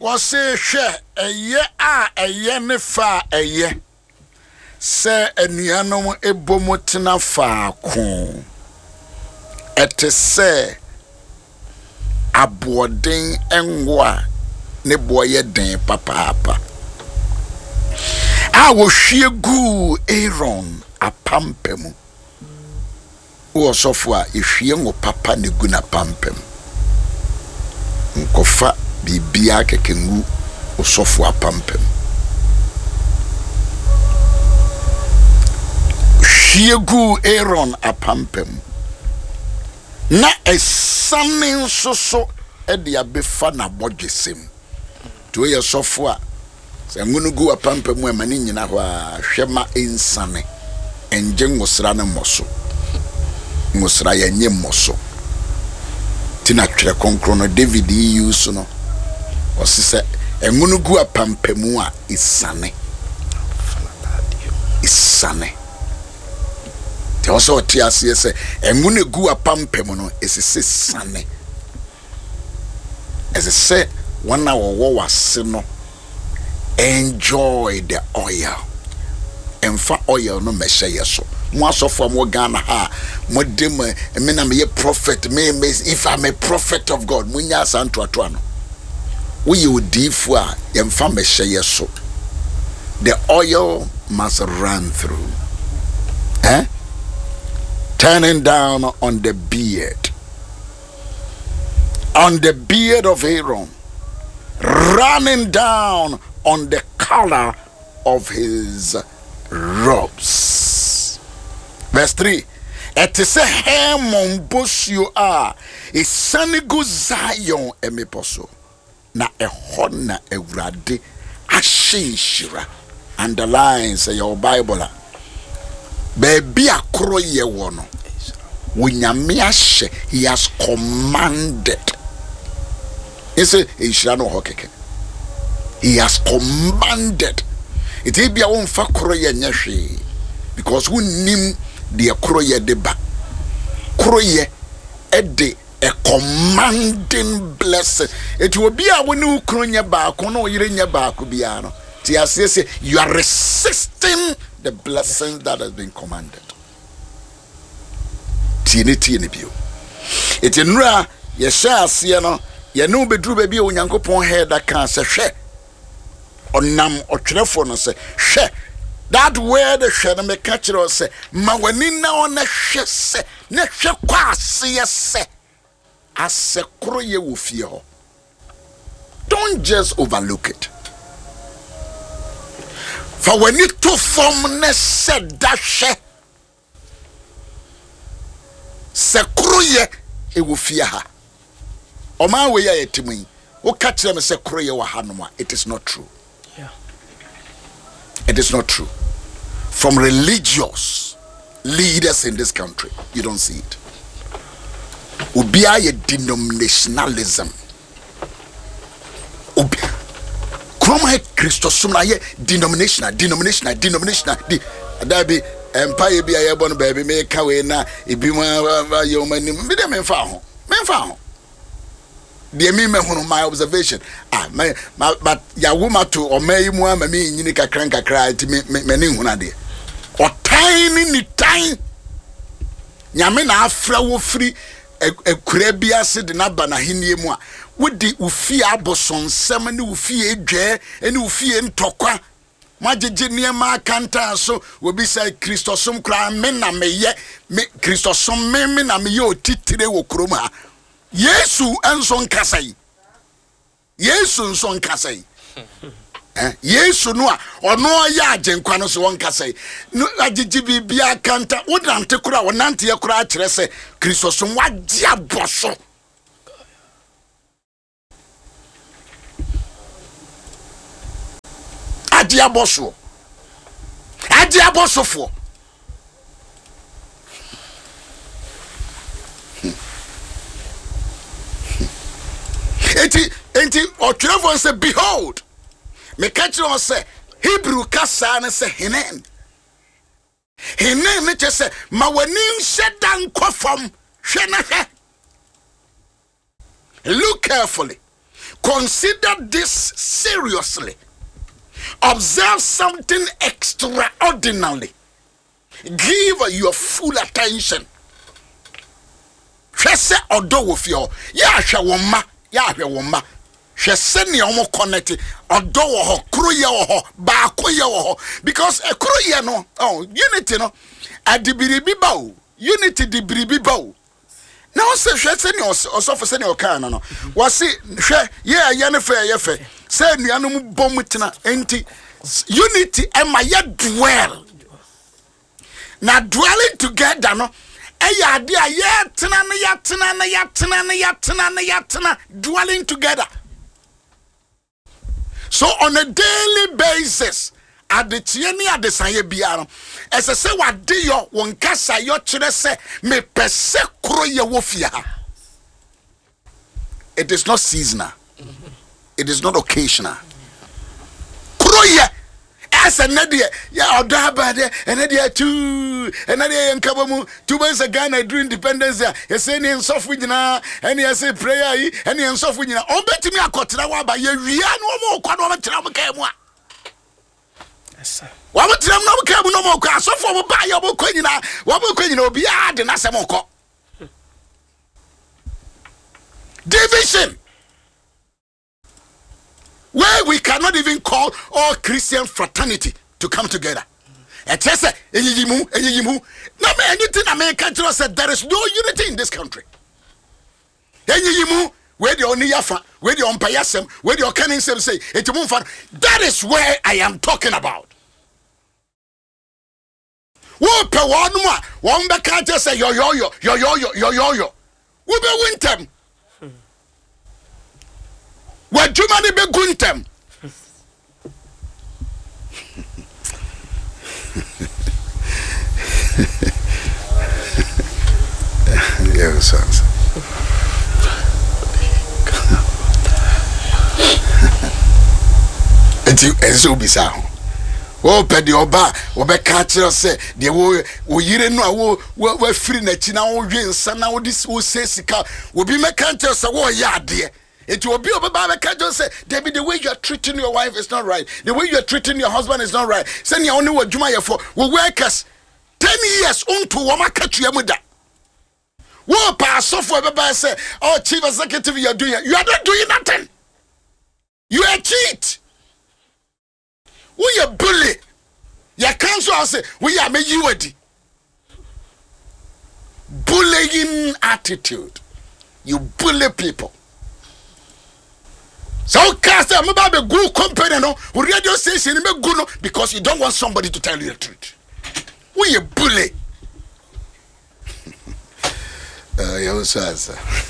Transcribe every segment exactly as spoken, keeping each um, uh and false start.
wɔse hwɛ ɛyɛ a ɛyɛ ne fa ɛyɛ sɛ anuanom ebomo tena faako ɛte sɛ aboɔden enwo a ne boye den papaapa a wohwie gu Aaron apampam wo sofo a ehwie ngo papa ne gu na pampam nkofa bibia kekengu osofo apampam hwie gu Aaron apampam na esane nsoso e de abefa na bodwesem to ye sofo a se ngunu gu apampam amani nyina ho a hwema ensane enje ngosra ne moso ngosra ye nye moso tina twere konkro no David use no o se ngunu gu apampam a isane isane te also tiase se ngunu gu apampam no esese sane as I say one hour was no enjoy the oil and fa oil no measure yeso mo asofo mo Ghana ha mo dem me na me prophet me if I'm a prophet of God munya santo ato ano we you difu a yemfa measure yeso the oil must run through eh turning down on the beard on the beard of Aaron, running down on the collar of his robes. Verse three. Et se hemon bosio a isanigu Zion emiposo na ehona ewrade ashishira. Underline say your Bible. Baby akro ye wono. Wunyame he has commanded. He said, he has commanded. It will be a own fakroye nyashi because we nim the akroye deba. Kroye ede a commanding blessing. It will be a winu kronya bako no yirenya bako biano. Tia say you are resisting the blessing that has been commanded. Tieni tieni bio. It inra yesha asiano. Ye no bedru baby onyankopon head that can say hwe onam otwerefo no say hwe that word hwe no me ka kire say ma wani na ona hwe se na hwe kwa ase se ase kro ye wo fie ho. Don't just overlook it. For when it to form ne said that hwe se kro ye e wo fie ha. Oma we ya yetimu o ka kire me se kroye wa hanoma. It is not true. Yeah. It is not true. From religious leaders in this country, you don't see it. Ubia ye denominationalism. Ubi Kroma he Christosum na ye denominational denominational denominational di that be empire bi aye bon baby me ka we na ebi ma yo mani me dem fa ho me fa ho. The me me my observation ah my but ya woman to or may mu ama me nyini kakran kakra ti me me ni huna de o tiny ni tiny nyame na afra wo free ekura biase de na ba na henie mu a wodi ufie abosonsem ne ufie edwe ene ufie ntokwa magege niema kanta so obi say Christosom kra me na me ye me Christosom me me na me ye otitire wo krom ha Yesu enson kasai Yesu enson kasai eh Yesu no a ono ya agenkwa no so won kasai no agigi bibia kanta wodante kura wonante ye kura akire se Kristosom wagye aboso agye aboso agye abosofo Enti enti otwerefo say behold me catch on say Hebrew kasa na say henen henen me che say ma wani shedan kofom hwe na hwe. Look carefully. consider this seriously. Observe something extraordinary. Give your full attention. Shese odo wofio. Ya hwe woma, ya hwe woma. Shese ne omo connect. Odo wo ho, kro ye wo ho, ba ko ye wo ho. Because e kro ye no, oh, unity no. Adibiribi ba o. Unity dibiribi ba o. Now say shese ne osofo se ne oka no no. Wase hwe ye ye ne fe ye fe. Say nuanom bom tina enti unity e ma ye dwell. Na dwelling together no eya ade a ye tena na ya tena na ya tena na ya tena na ya tena dwelling together. So on a daily basis adetie ni adesaye biara ese se wade yo won kasa yo kire se me pese kro ye wo fia. It is not seasonal. It is not occasional. Kro ye as a nadia ya odaba de enadia tu enadia yankabamu two months ago na during independence ya say ni nsofu nyina ene ya say prayer yi ene nsofu nyina on betimi akotera wa ba ya wia no mo kwa no betira mo kai mu a yes sir wa betira mo kai mu no mo kwa asofo mo ba ya mo kwa nyina wa mo kwa nyina obi a de na se mo ko division where we cannot even call all Christian fraternity to come together. And tell say, enyimu, enyimu. No me anything American said there is no unity in this country. Enyimu, where the only yafa, where the umpayasem, where the caning say, that is where I am talking about. Wo pe one more, one be can't just say yo yo yo yo yo yo yo yo yo. We be win them. What you money be guntem? Yeah, sons. It's you, it's you, bizarre. Oh, pedi oba, oba catch us say the wo wo yire no wo wo free na chi na wo dwen sa na wo dis wo say sika wo bi me catch us say wo ya de. It will be over by the catcher say, David, the way you are treating your wife is not right. The way you are treating your husband is not right. Send you only what Juma for. We work us ten years unto Wama catch your mother. Wo pass off for everybody say, oh, chief executive, you are doing you are not doing nothing. You are a cheat. We are bully. Your council say, we are make you ready. Bullying attitude. You bully people. So cast a mobile good company no radio station me good no because you don't want somebody to tell you the truth. We a bully. uh you says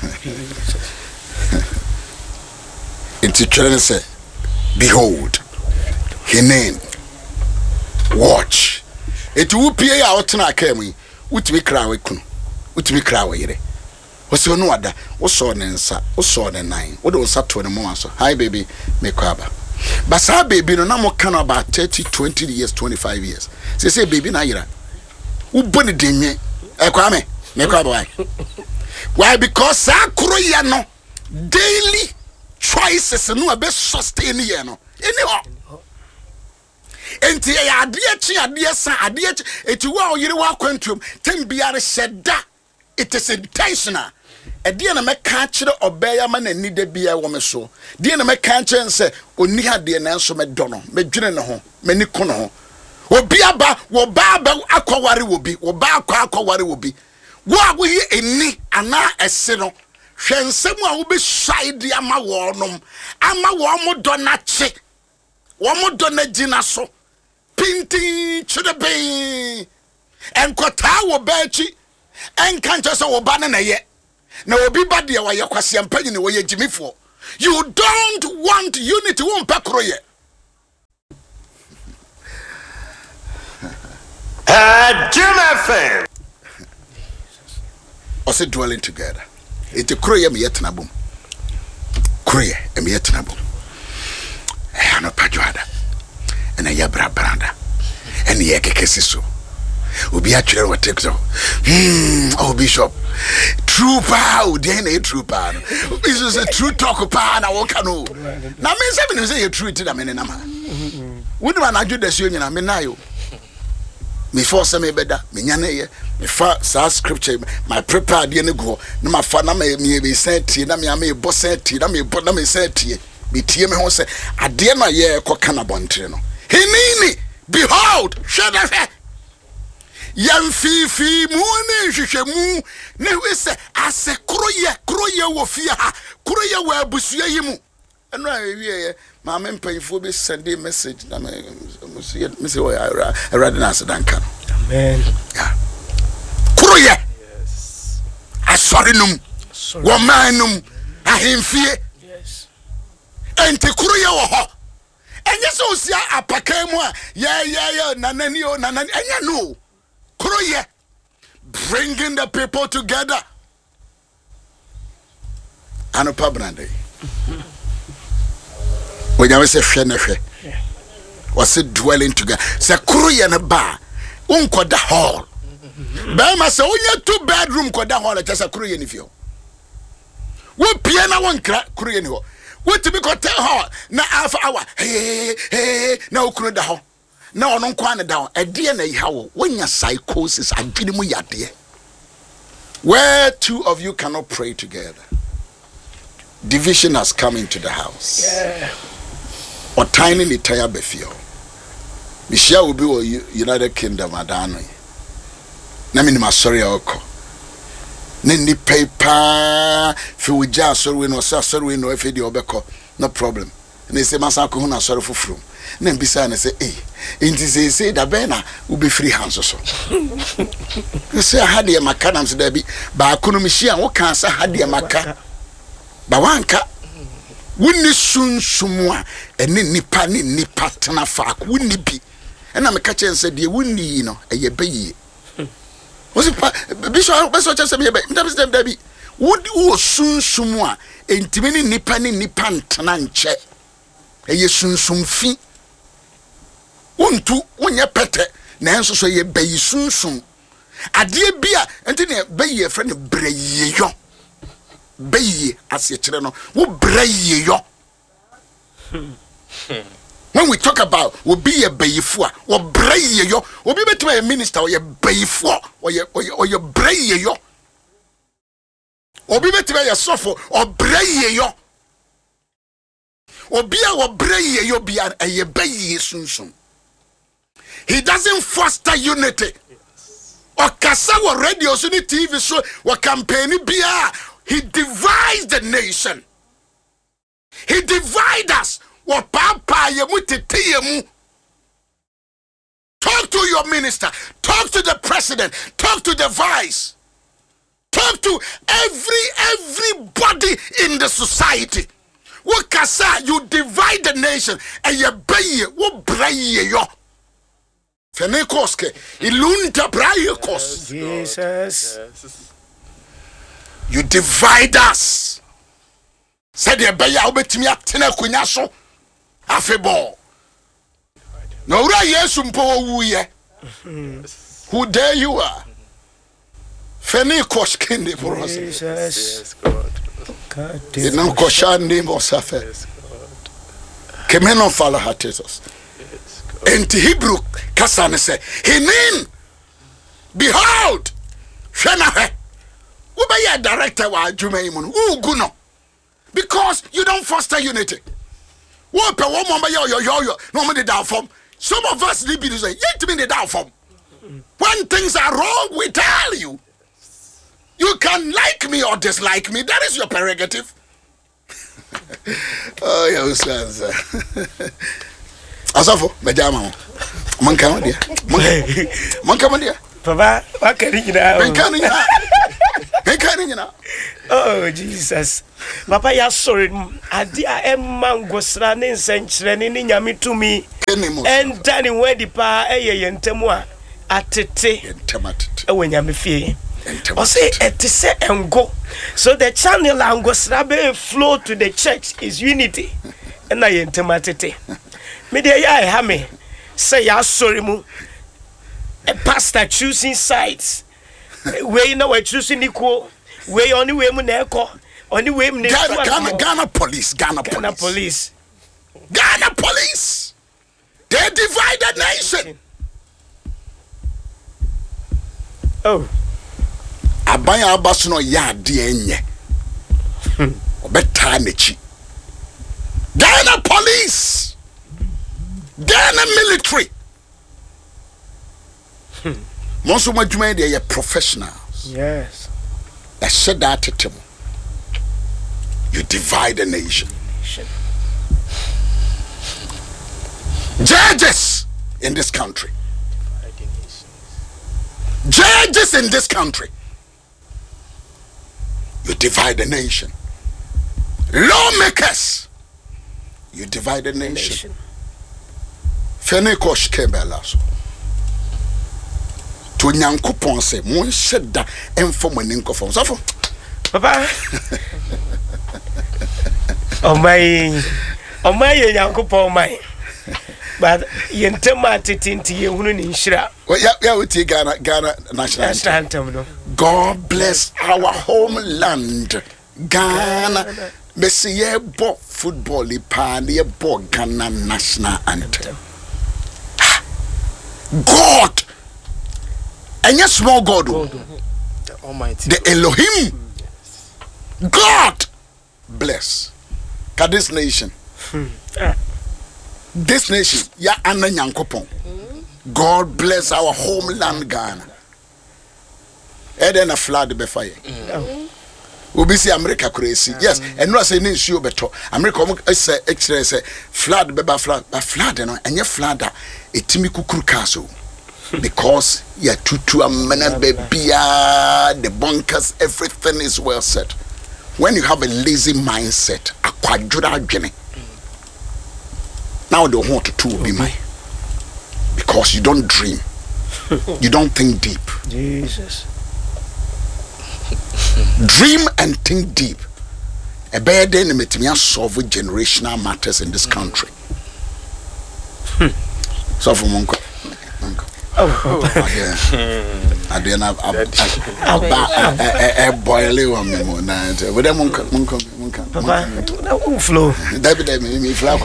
it's trying to say behold hinin watch it will pay out na kemi utimi kra we kunu utimi kra we yire. What's your no other? What's on and sa? What's on and nine? What was up to the moment? So, hi, baby, make crabba. But, sa baby, no more can about thirty, twenty years, twenty-five years. Say, say, baby, Naira. Who put it in me? Eh, Kwame, make crabba. Why? Because sa Kuroyano daily choices and no best sustain the no. Anyhow. And the idea, idea, sa, idea, it wow, you know, quantum, ten biara said that it is intentional. A dear na me catch the obey man and need the beer woman so. Dear na me catch and say, Oni had the answer me dono, me drin ho, me ni kono. Wo biaba, wo baba akwari will be, wo ba akwari will be. What we any ana esino. Shen semu will be shy the ama warnum, ama warmo donache, warmo donagina so, pinting to the bay, and kota wo bechi, and can't just o banana yet. Now, be bad there while you're questioning penny where you're Jimmy for. You don't want unity, won't pack roye. Uh, Jim F M. Also dwelling together. It's a croy me yet nabum. Croy me yet nabum. I am a pajuada. And a yabra branda. And the ekesiso. Obi atwere what take so. Hmm, oh bishop. True pa, o dey na true pa. This is a true talk pa na wo ka no. Na me say me say you true it na me na ma. Wo do na adwo da so nyina me na yo. Me force me beda, me nya na ye. Me fa sa scripture my prepare de ne go. Na ma fa na me me be senti na me am e bo senti na me bo na me senti. Me tie me ho say ade na ye koka na bontre no. Hinini, behold, shadafe. Yamfifi mu ne hwehwemu ne we say ase kroye kroye wo fie ha kroye wo abusua yi mu eno awie ma me mpanfo be send a message na me me say we are ready na sedanka Amen. Yeah. Kroye. Yes. Asori num. Wo manum ahemfie. Yes. Enti kroye wo ho. Enye so osia apakan mu a yeah yeah yeah nanani o nanani enye no. Kroye. Bringing the people together. Anopa brande. When you say hwe was it dwelling together. Say kroye na ba. Unko da hall. Ba ma say onya two bedroom ko da hall just kroye ni fio. Wo pie na won kra kroye ni ho. What to be got hall na half hour. Hey hey na okro da ho. Na ono nkwa ne down e de na iha wo wonya psychosis adwene mu yade where two of you cannot pray together. Division has come into the house. Yeah. Or tiny little befio. Michelle will be with United Kingdom adano. Na me ma sorry oko. Ne ni paper fi uja sorry we no sorry we no e fi di obeko no problem. Ne say masa ko hu na sorry fufuru. Na mbisa na say eh enti say say da be na u be free hands so. You say had e maka na so da bi ba ko no mihia wo kan sa had e maka. Ba wanka wonni sunsumu a ene nipa ne nipa tena fa ko wonni bi. Na me ka chen say de wonni no eye bayi. What's it? Bishop, best watch us. Be Mister Debbie. Would you soon sumwa? Intimini nipa ni nipa ntananche. Eye sun sum fi. Untu wonya pete. Na enso so ye bayi sun sum. Adie bia enti ne bayi e friend breye yo. Bayi ase kire no. Wo breye yo. When we talk about will be a bayifua or braye yo, will be better a minister or a bayifua or your or your braye yo, or be better a suffer or braye yo, or be our braye yo be an a bayi soon. He doesn't foster unity. Or Kasa or radio, so T V show or campaign bia. He divides the nation. He divides us. What papa ye mu. Talk to your minister, talk to the president, talk to the vice, talk to every everybody in the society. What kasa you divide the nation and you baye what braye yo. Fenekoske ilunta braye kos. Jesus. You divide us. Said the baye obetimi atena kunya so. Afebo. No ra Yesu mpo wu ye. Who dare you are? Feni koskinde process. Jesus. God. Ina koshande mo safe. Kemeno fala hatesos. Enti Hebrew kasa ne say, "Hinin behold, hwena he. Wo be ye director wa adwuma yi mu no. Wo gu no. Because you don't foster unity. What pe wo mo yo yo yo no me the down form. Some of us need to say yet me the down form. When things are wrong, we tell you. You can like me or dislike me. That is your prerogative. Oh, yeah, sir. Asafo, majama. Manka mo dia. Manka mo dia. Papa, what can you now? Manka ni na. Manka ni na. Oh Jesus. Papa ya sorry adi a emangosra ne nsenkyere ne nyame tumi enta ne wadi pa eye yentemu a atete yentamatete e nyame fie o say ete se engo so the channel angosra be flow to the church is unity na yentamatete me dey ya ha me say ya sorry mu a pastor choosing sides. We know we're choosing equal. We only way muneko. Only way Ghana, Ghana, Ghana police. Ghana, Ghana police. police. Ghana police. They divide the nation. Oh. Abaya abasuno ya dienye. Obeta nechi. Ghana police. Ghana military. Most of my they are professionals. Yes. I said that to them. You divide the nation. Judges in this country. Judges in this country. You divide the nation. Lawmakers. You divide the nation. Fenekosh Kebelaso. To Nyankopon say, Mon shedda enfo maninko fom. So Papa. Oh my. Oh my Nyankopon my. But yentema titinti ye hunu ni nshira. Well, yeah, yeah, we take Ghana, Ghana national National anthem. anthem no. God bless our homeland, Ghana. Messi ye bo football pan ye bo Ghana national anthem. God, and yes, small God, the Almighty, the Elohim, God bless. Ka this nation. This nation, ya Anna Nyankopon. God bless our homeland, Ghana. Eden a flood be fire. Obi see America crazy. Yes, and no say ni nsuo beto. America say extra say flood be ba flood, ba flood no enye flood a etimi kukuru kaso. Because ya tutu amena bebia, the bunkers, everything is well set. When you have a lazy mindset, akwadura adwene. Now they want to two be mine. Because you don't dream. You don't think deep. Jesus. Dream and think deep. A bad day to solve generational matters in this country. So for Monko. Oh, I didn't have a boiling on me more night. With them, Monko, Monko, Monko. Papa, no flow. David, I mean, me flower.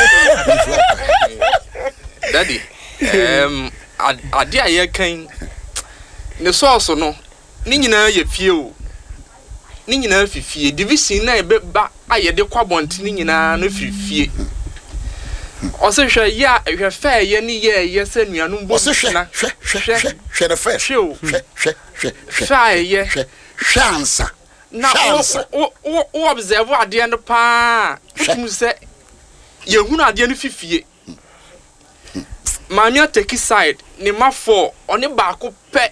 Daddy, um, I dear ye king. The source or no, Nina ye few. Nina fifty, division na be ba aye de kwabonti nina no fifie. Ose hwe ya hwe fa ye ni ye ye se nuanum bo Ose hwe hwe hwe hwe the first. Hwe hwe hwe hwe fa ye hwe hwe answer. na o o o observe ade no pa utum se ye hunu ade no fifie Mamia take side ni ma for oni baako pe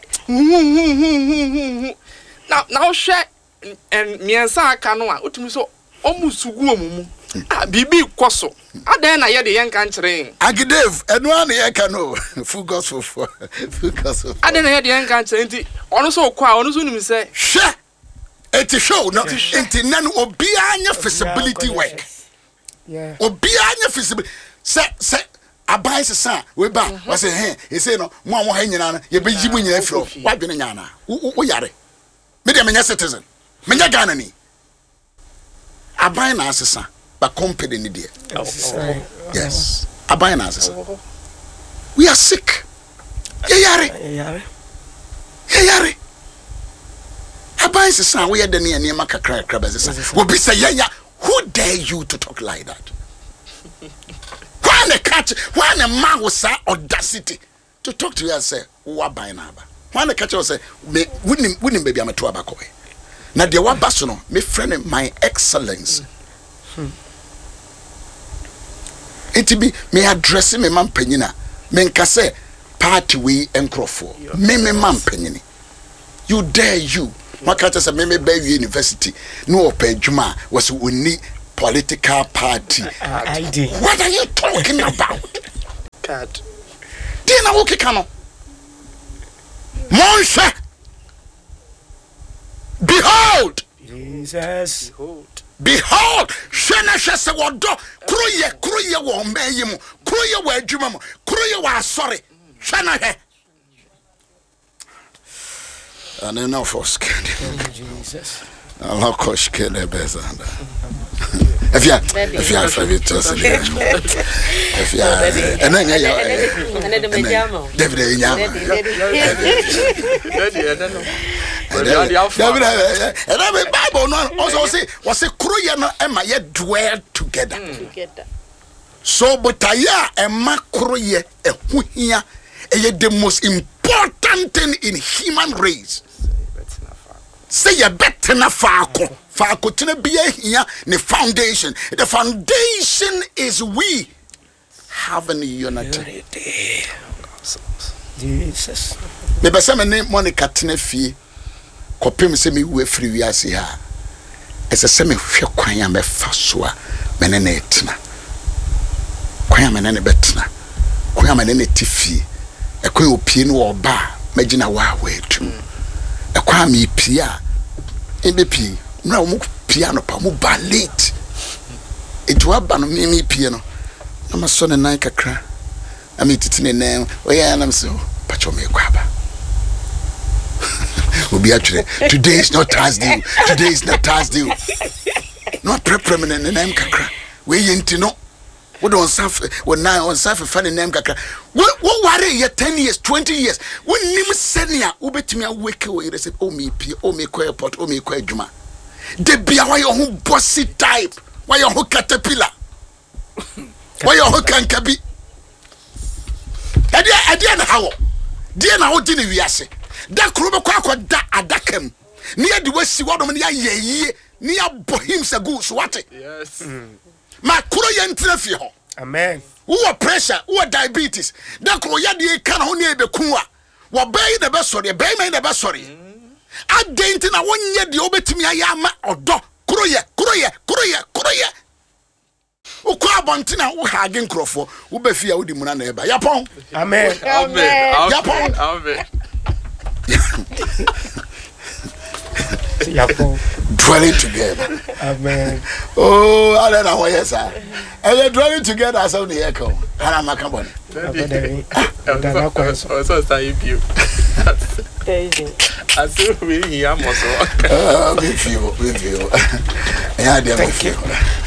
na na o hwe en miensa aka no a utum so omusugu omumu ah bibi koso adan na ye de yen kan kire Agidev enu an ye ka no full gospel for full gospel adan na ye de yen kan kire nti ono so kwa ono so nim se hwe eti show no enti nanu obi anya feasibility work Yeah. obi anya feasibility se se abai sesa we ba wa se he e say no mo an wo ha nyina no ye be yimu nyina fro wa dwene nyana wo yare me de menya citizen menya Ghana ni abai na asesa ba company ni de yes abai na asesa we are sick ye yare Yeah. ye yare abai sesa we de ne ne makakra kra ba sesa wo bi say ya who dare you to talk like that? Why the catch? Why the man was say audacity to talk to you and say, "What by now?" Why the catch was say, "Me wouldn't wouldn't baby I'm a two abakoe." Now the what basono, me friend, my excellence. It be me addressing me man penina. Me nkase party we encrofo. Me me man penini. You dare you? Makata say me me be university. No open juma was only political party. I did. What are you talking about? card Dina woke kano. Monsha. Behold. Jesus. hold Behold. Shana shese wodo. Kruye kruye wo meyim. Kruye wo adwuma mu. Kruye wo asori. Shana he. And then of course, Jesus. Allah kosh kene bezanda. If you if you have it to say, if you and then ya David ya and I Bible no also say was a kruye no ema ye dwell together. So but aya ema kruye ehu hia eye the most important thing in human race. Say you better na faako faako tena bia hia ne foundation. The foundation is we having unity. Jesus. Me be say me ne Monica tena fie kopem se me wu free wiase ha. Ese se me hwe kwan ya me fa so a me ne na etena. Kwan ya me ne ne betena. Kwan ya me ne ne tifie. E kwan opie no oba magina wa wa etum. E kwan me pia ebe pie na wo piano pa mo ba late etu aba no me pie no na maso ne nan kakra ami titine na oya na mso pacho me kwaba obi atwere today is not Thursday today is not Thursday no prepare me ne nan kakra we yenti no we don saf we na on saf fa ne nan kakra we ware ye ten years twenty years we nim senia we betimi awake we say o me pie o me kwa airport o me kwa adwuma de bia why your bossy type why your caterpillar why your kankabi ade ade na hawo de na wo di ne wiase da kro be kwa kwa da adakam ne ye de wasi wodom ne ye yie ne ya bohim se go so what Yes. ma kro ye ntra fi ho. Amen. Who pressure, who diabetes. That kro ya de kan ho ne be ku a. Wo bay the best sorry, bay man the best sorry. Adenti na wonye de obetimi ayama odo. Kro ye, kro ye, kro ye, kro ye. Wo kwa bontina wo hage nkrofo, wo be fia wo di muna na eba. Yapon. Amen. Amen. Yapon. Amen. Yapon. Dwelling together. Amen. Oh, I don't know what you say. And you're dwelling together as on the echo. And I'm a company. I'm so sorry, you. I still really am also. With you, with you. Yeah, dear, with you.